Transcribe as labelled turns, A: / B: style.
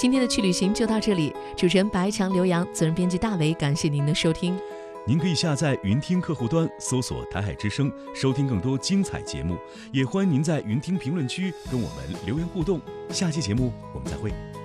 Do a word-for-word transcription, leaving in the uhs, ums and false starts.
A: 今天的去旅行就到这里，主持人白强、刘洋，责任编辑大为，感谢您的收听。
B: 您可以下载云听客户端，搜索台海之声，收听更多精彩节目。也欢迎您在云听评论区跟我们留言互动。下期节目我们再会。